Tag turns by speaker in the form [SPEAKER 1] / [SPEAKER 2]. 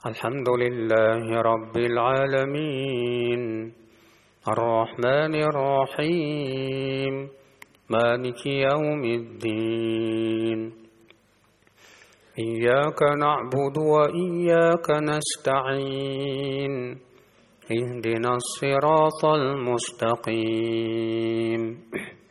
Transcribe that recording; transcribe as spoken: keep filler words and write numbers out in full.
[SPEAKER 1] الحمد لله رب العالمين الرحمن الرحيم مالك يوم الدين إياك نعبد وإياك نستعين اهدنا الصراط المستقيم